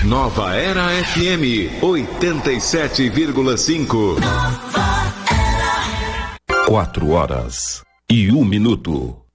Nova Era FM 87,5. 4 horas e 1 minuto.